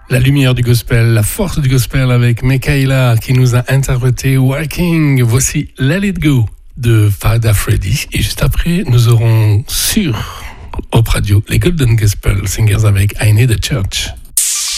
La lumière du gospel, la force du gospel avec Michaela qui nous a interprété Walking. Voici Let It Go de Fada Freddy. Et juste après, nous aurons sur Hop Radio les Golden Gospel Singers avec I Need a Church.